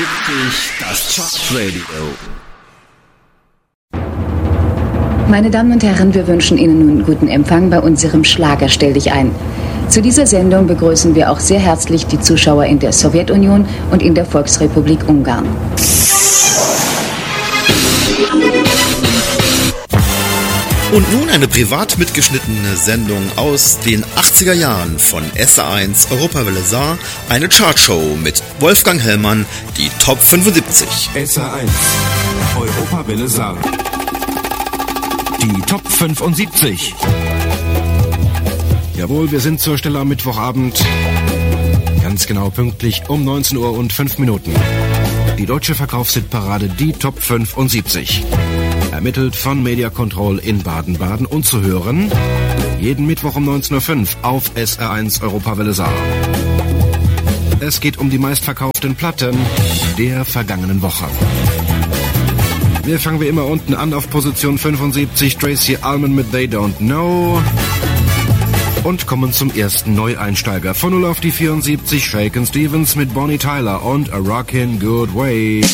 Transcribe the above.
Das Chartradio. Meine Damen und Herren, wir wünschen Ihnen nun guten Empfang bei unserem Schlager Stell dich ein. Zu dieser Sendung begrüßen wir auch sehr herzlich die Zuschauer in der Sowjetunion und in der Volksrepublik Ungarn. Und nun eine privat mitgeschnittene Sendung aus den 80er Jahren von SR1 Europawelle Saar, eine Chartshow mit Wolfgang Hellmann, die Top 75. SR1 Europawelle Saar, die Top 75. Jawohl, wir sind zur Stelle am Mittwochabend, ganz genau pünktlich um 19 Uhr und 5 Minuten. Die deutsche Verkaufshitparade, die Top 75. Ermittelt von Media Control in Baden-Baden und zu hören jeden Mittwoch um 19.05 Uhr auf SR1 Europawelle Saar. Es geht um die meistverkauften Platten der vergangenen Woche. Wir fangen wie immer unten an auf Position 75, Tracy Ullman mit They Don't Know. Und kommen zum ersten Neueinsteiger. Von 0 auf die 74, Shakin' Stevens mit Bonnie Tyler und A Rockin' Good Way.